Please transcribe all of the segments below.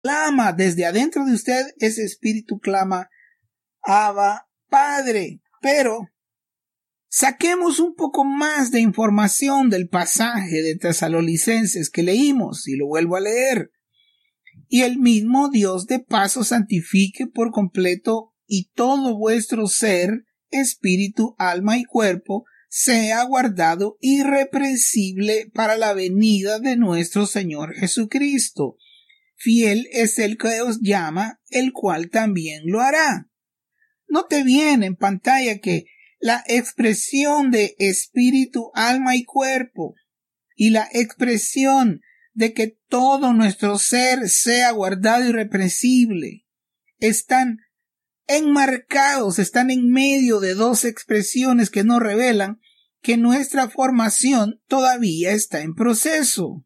clama desde adentro de usted, ese espíritu clama, Abba, Padre. Pero saquemos un poco más de información del pasaje de Tesalonicenses que leímos, y lo vuelvo a leer. Y el mismo Dios de paz os santifique por completo, y todo vuestro ser, espíritu, alma y cuerpo, sea guardado irreprensible para la venida de nuestro Señor Jesucristo. Fiel es el que os llama, el cual también lo hará. Note bien en pantalla que la expresión de espíritu, alma y cuerpo y la expresión de que todo nuestro ser sea guardado irreprensible están enmarcados, están en medio de dos expresiones que nos revelan que nuestra formación todavía está en proceso.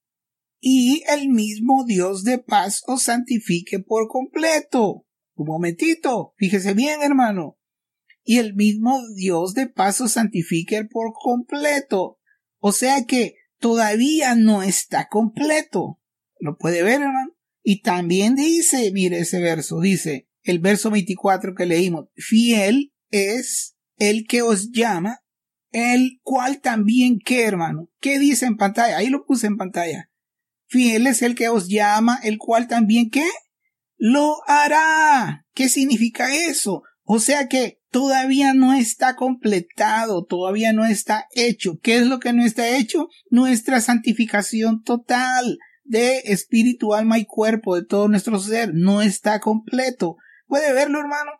Y el mismo Dios de paz os santifique por completo. Un momentito, fíjese bien, hermano. Y el mismo Dios de paz os santifique por completo. O sea que todavía no está completo. ¿Lo puede ver, hermano? Y también dice, mire ese verso, dice, el verso 24 que leímos, fiel es el que os llama, el cual también, ¿qué, hermano? ¿Qué dice en pantalla? Ahí lo puse en pantalla. Fiel es el que os llama, el cual también, ¿qué? Lo hará. ¿Qué significa eso? O sea que todavía no está completado, todavía no está hecho. ¿Qué es lo que no está hecho? Nuestra santificación total de espíritu, alma y cuerpo, de todo nuestro ser, no está completo. ¿Puede verlo, hermano?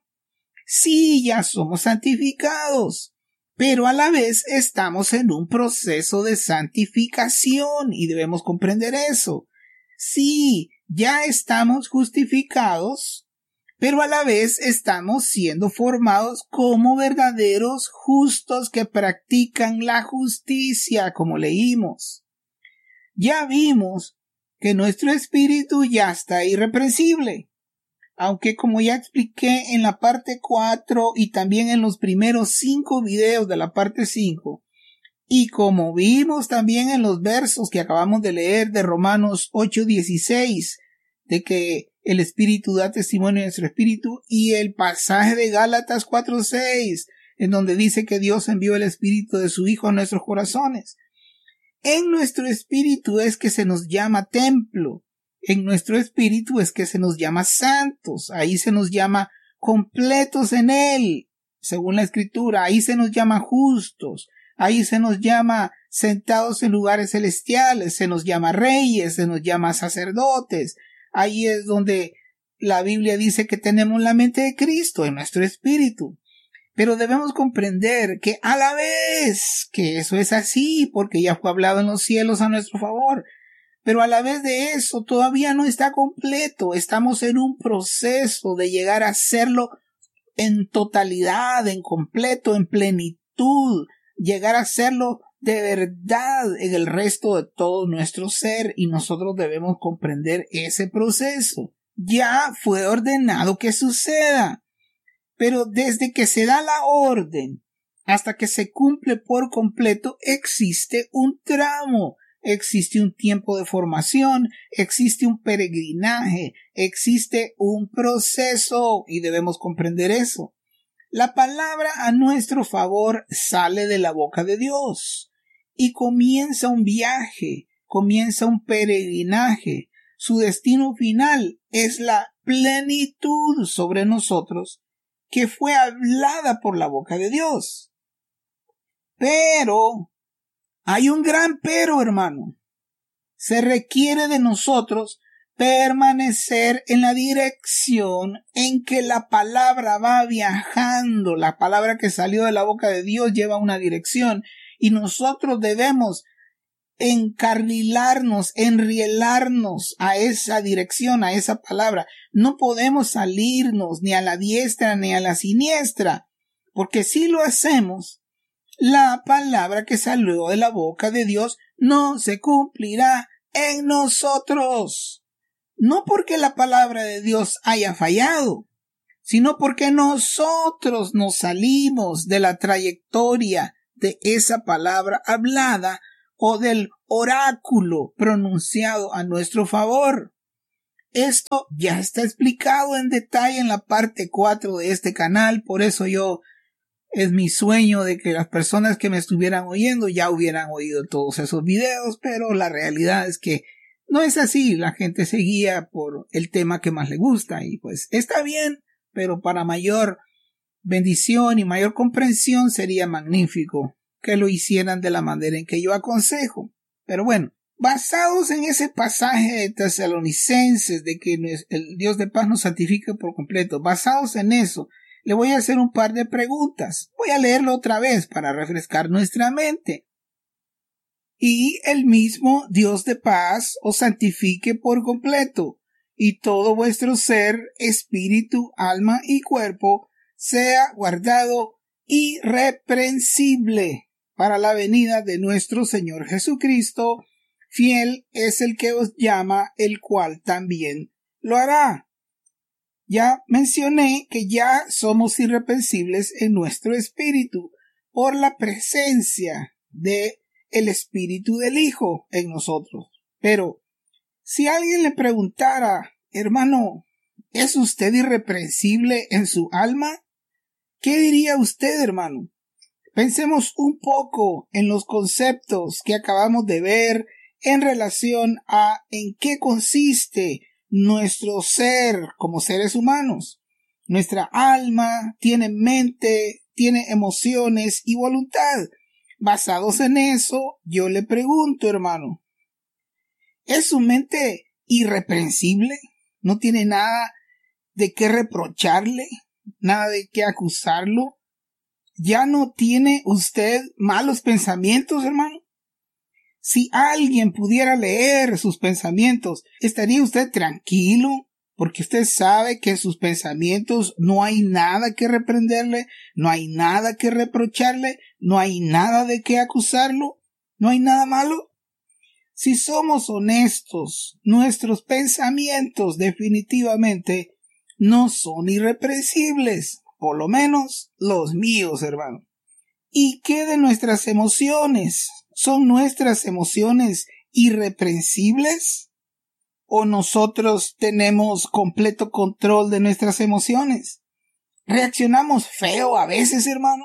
Sí, ya somos santificados, pero a la vez estamos en un proceso de santificación y debemos comprender eso. Sí, ya estamos justificados, pero a la vez estamos siendo formados como verdaderos justos que practican la justicia, como leímos. Ya vimos que nuestro espíritu ya está irreprensible. Aunque como ya expliqué en la parte 4 y también en los primeros 5 videos de la parte 5, y como vimos también en los versos que acabamos de leer de Romanos 8:16, de que el Espíritu da testimonio de nuestro espíritu, y el pasaje de Gálatas 4:6, en donde dice que Dios envió el Espíritu de su Hijo a nuestros corazones. En nuestro espíritu es que se nos llama templo. En nuestro espíritu es que se nos llama santos, ahí se nos llama completos en Él, según la Escritura, ahí se nos llama justos, ahí se nos llama sentados en lugares celestiales, se nos llama reyes, se nos llama sacerdotes, ahí es donde la Biblia dice que tenemos la mente de Cristo en nuestro espíritu. Pero debemos comprender que a la vez que eso es así, porque ya fue hablado en los cielos a nuestro favor, pero a la vez de eso todavía no está completo. Estamos en un proceso de llegar a hacerlo en totalidad, en completo, en plenitud, llegar a hacerlo de verdad en el resto de todo nuestro ser, y nosotros debemos comprender ese proceso. Ya fue ordenado que suceda, pero desde que se da la orden hasta que se cumple por completo existe un tramo. Existe un tiempo de formación, existe un peregrinaje, existe un proceso y debemos comprender eso. La palabra a nuestro favor sale de la boca de Dios y comienza un viaje, comienza un peregrinaje. Su destino final es la plenitud sobre nosotros que fue hablada por la boca de Dios. Pero hay un gran pero, hermano. Se requiere de nosotros permanecer en la dirección en que la palabra va viajando. La palabra que salió de la boca de Dios lleva una dirección y nosotros debemos encarrilarnos, enrielarnos a esa dirección, a esa palabra. No podemos salirnos ni a la diestra ni a la siniestra, porque si lo hacemos, la palabra que salió de la boca de Dios no se cumplirá en nosotros. No porque la palabra de Dios haya fallado, sino porque nosotros nos salimos de la trayectoria de esa palabra hablada o del oráculo pronunciado a nuestro favor. Esto ya está explicado en detalle en la parte 4 de este canal, por eso es mi sueño de que las personas que me estuvieran oyendo ya hubieran oído todos esos videos, pero la realidad es que no es así. La gente se guía por el tema que más le gusta y pues está bien, pero para mayor bendición y mayor comprensión sería magnífico que lo hicieran de la manera en que yo aconsejo. Pero bueno, basados en ese pasaje de Tesalonicenses de que el Dios de paz nos santifique por completo, basados en eso, le voy a hacer un par de preguntas. Voy a leerlo otra vez para refrescar nuestra mente. Y el mismo Dios de paz os santifique por completo, y todo vuestro ser, espíritu, alma y cuerpo sea guardado irreprensible para la venida de nuestro Señor Jesucristo. Fiel es el que os llama, el cual también lo hará. Ya mencioné que ya somos irreprensibles en nuestro espíritu por la presencia de el espíritu del Hijo en nosotros. Pero si alguien le preguntara, hermano, ¿es usted irreprensible en su alma? ¿Qué diría usted, hermano? Pensemos un poco en los conceptos que acabamos de ver en relación a en qué consiste nuestro ser como seres humanos. Nuestra alma tiene mente, tiene emociones y voluntad. Basados en eso, yo le pregunto, hermano, ¿es su mente irreprensible? ¿No tiene nada de qué reprocharle? ¿Nada de qué acusarlo? ¿Ya no tiene usted malos pensamientos, hermano? Si alguien pudiera leer sus pensamientos, ¿estaría usted tranquilo? Porque usted sabe que en sus pensamientos no hay nada que reprenderle, no hay nada que reprocharle, no hay nada de qué acusarlo, no hay nada malo. Si somos honestos, nuestros pensamientos definitivamente no son irreprensibles, por lo menos los míos, hermano. ¿Y qué de nuestras emociones? ¿Son nuestras emociones irreprensibles? ¿O nosotros tenemos completo control de nuestras emociones? ¿Reaccionamos feo a veces, hermano?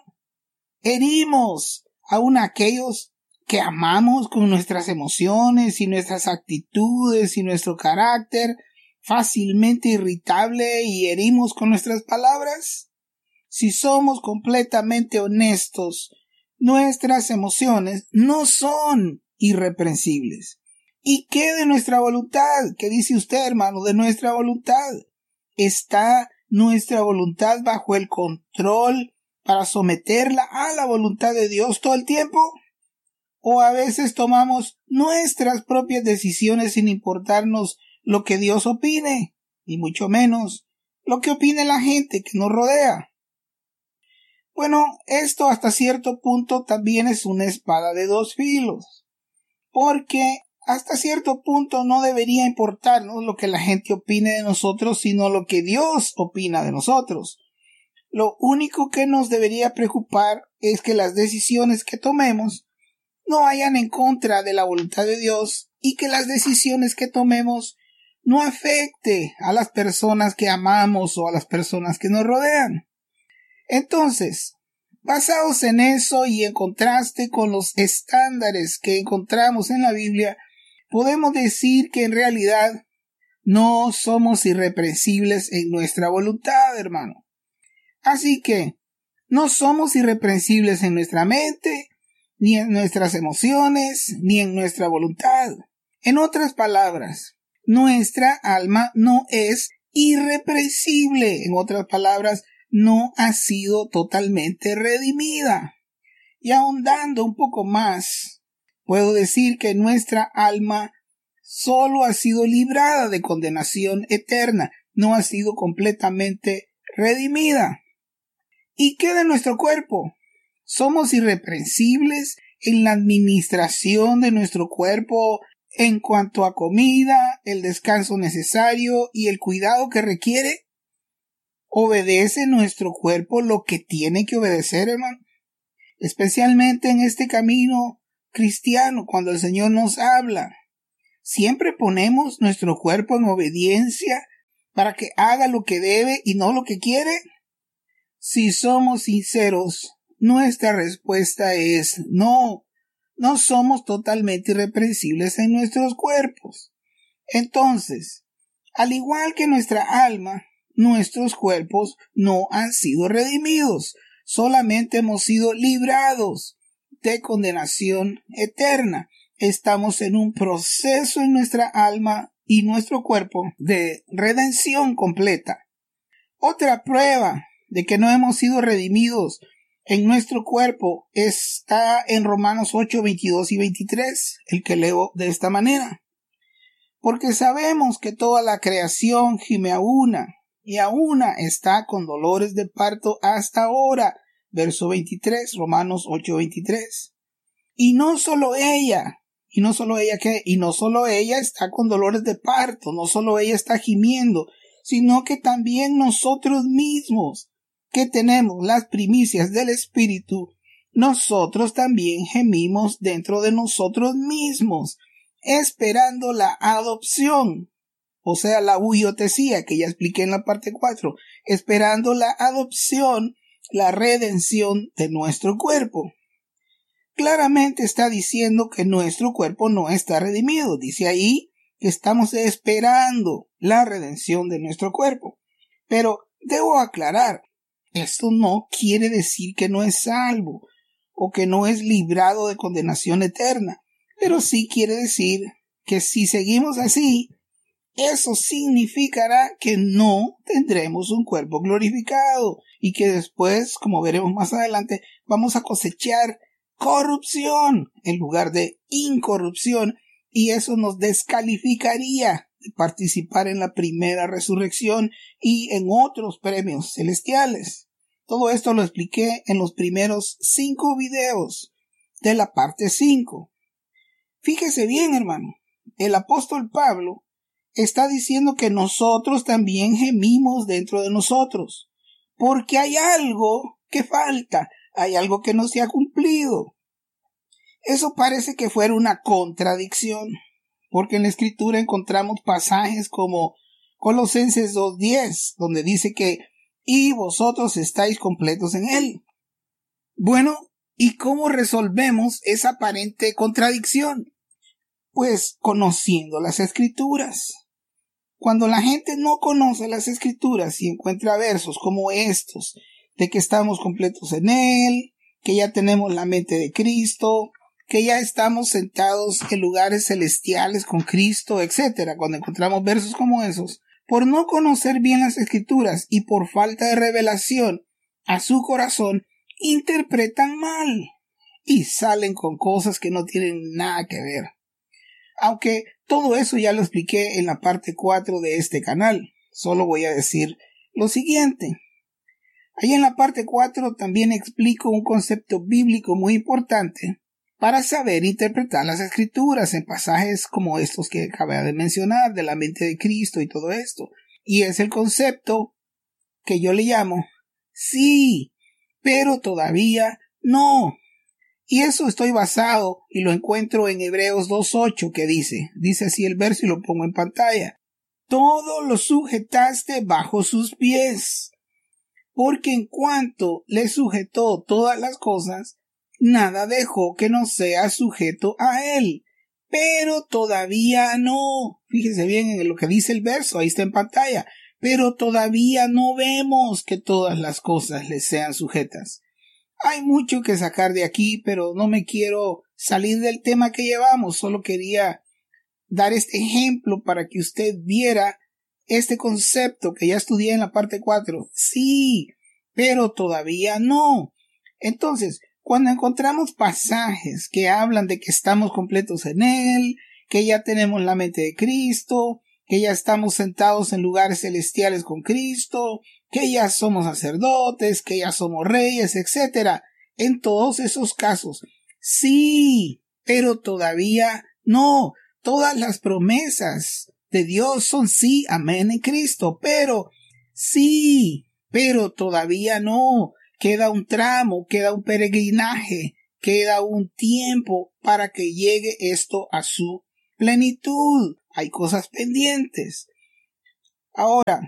¿Herimos aún a aquellos que amamos con nuestras emociones y nuestras actitudes y nuestro carácter, fácilmente irritable, y herimos con nuestras palabras? Si somos completamente honestos, nuestras emociones no son irreprensibles. ¿Y qué de nuestra voluntad? ¿Qué dice usted, hermano, de nuestra voluntad? ¿Está nuestra voluntad bajo el control para someterla a la voluntad de Dios todo el tiempo? ¿O a veces tomamos nuestras propias decisiones sin importarnos lo que Dios opine, y mucho menos lo que opine la gente que nos rodea? Bueno, esto hasta cierto punto también es una espada de dos filos, porque hasta cierto punto no debería importarnos lo que la gente opine de nosotros, sino lo que Dios opina de nosotros. Lo único que nos debería preocupar es que las decisiones que tomemos no vayan en contra de la voluntad de Dios y que las decisiones que tomemos no afecte a las personas que amamos o a las personas que nos rodean. Entonces, basados en eso y en contraste con los estándares que encontramos en la Biblia, podemos decir que en realidad no somos irreprensibles en nuestra voluntad, hermano. Así que no somos irreprensibles en nuestra mente, ni en nuestras emociones, ni en nuestra voluntad. En otras palabras, nuestra alma no es irreprensible. En otras palabras, no ha sido totalmente redimida. Y ahondando un poco más, puedo decir que nuestra alma solo ha sido librada de condenación eterna, no ha sido completamente redimida. ¿Y qué de nuestro cuerpo? ¿Somos irreprensibles en la administración de nuestro cuerpo en cuanto a comida, el descanso necesario y el cuidado que requiere? ¿Obedece nuestro cuerpo lo que tiene que obedecer, hermano? Especialmente en este camino cristiano, cuando el Señor nos habla. Siempre ponemos nuestro cuerpo en obediencia para que haga lo que debe y no lo que quiere. Si somos sinceros, nuestra respuesta es no. No somos totalmente irreprensibles en nuestros cuerpos. Entonces, al igual que nuestra alma, nuestros cuerpos no han sido redimidos, solamente hemos sido librados de condenación eterna. Estamos en un proceso en nuestra alma y nuestro cuerpo de redención completa. Otra prueba de que no hemos sido redimidos en nuestro cuerpo está en Romanos 8, 22 y 23, el que leo de esta manera. Porque sabemos que toda la creación gime a una, y a una está con dolores de parto hasta ahora. Verso 23, Romanos 8, 23. Y no solo ella está con dolores de parto, no solo ella está gimiendo, sino que también nosotros mismos, que tenemos las primicias del Espíritu, nosotros también gemimos dentro de nosotros mismos, esperando la adopción, o sea, la huiotesía, que ya expliqué en la parte 4, esperando la adopción, la redención de nuestro cuerpo. Claramente está diciendo que nuestro cuerpo no está redimido. Dice ahí que estamos esperando la redención de nuestro cuerpo. Pero debo aclarar, esto no quiere decir que no es salvo o que no es librado de condenación eterna, pero sí quiere decir que si seguimos así, eso significará que no tendremos un cuerpo glorificado y que después, como veremos más adelante, vamos a cosechar corrupción en lugar de incorrupción, y eso nos descalificaría de participar en la primera resurrección y en otros premios celestiales. Todo esto lo expliqué en los primeros 5 videos de la parte 5. Fíjese bien, hermano, el apóstol Pablo está diciendo que nosotros también gemimos dentro de nosotros, porque hay algo que falta, hay algo que no se ha cumplido. Eso parece que fuera una contradicción, porque en la Escritura encontramos pasajes como Colosenses 2:10, donde dice que y vosotros estáis completos en él. Bueno, ¿y cómo resolvemos esa aparente contradicción? Pues conociendo las Escrituras. Cuando la gente no conoce las Escrituras y encuentra versos como estos, de que estamos completos en él, que ya tenemos la mente de Cristo, que ya estamos sentados en lugares celestiales con Cristo, etc. Cuando encontramos versos como esos, por no conocer bien las Escrituras y por falta de revelación a su corazón, interpretan mal y salen con cosas que no tienen nada que ver. Aunque todo eso ya lo expliqué en la parte 4 de este canal, solo voy a decir lo siguiente. Ahí en la parte 4 también explico un concepto bíblico muy importante para saber interpretar las Escrituras en pasajes como estos que acabé de mencionar, de la mente de Cristo y todo esto. Y es el concepto que yo le llamo sí, pero todavía no. Y eso estoy basado y lo encuentro en Hebreos 2:8 que dice así el verso y lo pongo en pantalla. Todo lo sujetaste bajo sus pies, porque en cuanto le sujetó todas las cosas, nada dejó que no sea sujeto a él. Pero todavía no. Fíjese bien en lo que dice el verso, ahí está en pantalla. Pero todavía no vemos que todas las cosas le sean sujetas. Hay mucho que sacar de aquí, pero no me quiero salir del tema que llevamos. Solo quería dar este ejemplo para que usted viera este concepto que ya estudié en la parte 4. Sí, pero todavía no. Entonces, cuando encontramos pasajes que hablan de que estamos completos en él, que ya tenemos la mente de Cristo, que ya estamos sentados en lugares celestiales con Cristo, que ya somos sacerdotes, que ya somos reyes, etc. En todos esos casos, sí, pero todavía no. Todas las promesas de Dios son sí, amén en Cristo, pero sí, pero todavía no. Queda un tramo, queda un peregrinaje, queda un tiempo para que llegue esto a su plenitud, hay cosas pendientes. Ahora,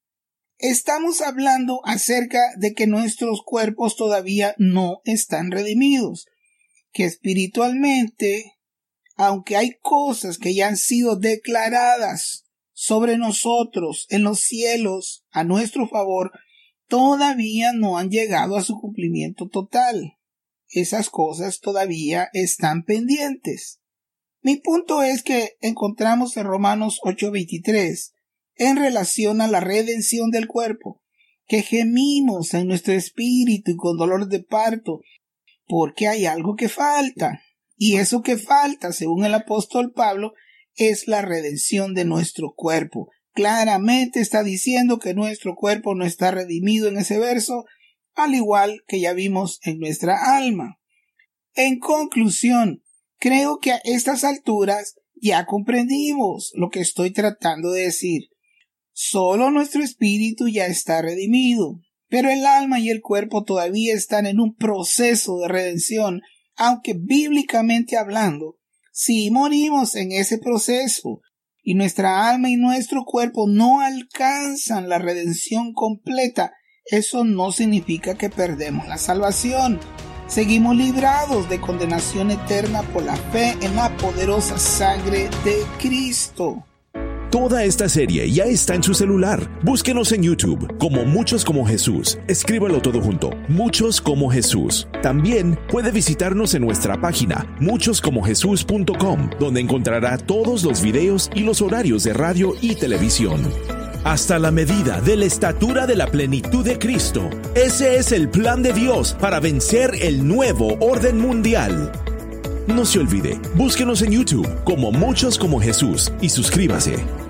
estamos hablando acerca de que nuestros cuerpos todavía no están redimidos, que espiritualmente, aunque hay cosas que ya han sido declaradas sobre nosotros en los cielos a nuestro favor, todavía no han llegado a su cumplimiento total. Esas cosas todavía están pendientes. Mi punto es que encontramos en Romanos 8:23, en relación a la redención del cuerpo, que gemimos en nuestro espíritu y con dolor de parto, porque hay algo que falta. Y eso que falta, según el apóstol Pablo, es la redención de nuestro cuerpo. Claramente está diciendo que nuestro cuerpo no está redimido en ese verso, al igual que ya vimos en nuestra alma. En conclusión, creo que a estas alturas ya comprendimos lo que estoy tratando de decir. Solo nuestro espíritu ya está redimido, pero el alma y el cuerpo todavía están en un proceso de redención, aunque bíblicamente hablando, si morimos en ese proceso y nuestra alma y nuestro cuerpo no alcanzan la redención completa, eso no significa que perdemos la salvación. Seguimos librados de condenación eterna por la fe en la poderosa sangre de Cristo. Toda esta serie ya está en su celular. Búsquenos en YouTube como Muchos como Jesús. Escríbalo todo junto, Muchos como Jesús. También puede visitarnos en nuestra página muchoscomojesús.com, donde encontrará todos los videos y los horarios de radio y televisión. Hasta la medida de la estatura de la plenitud de Cristo. Ese es el plan de Dios para vencer el nuevo orden mundial. No se olvide, búsquenos en YouTube como Muchos como Jesús y suscríbase.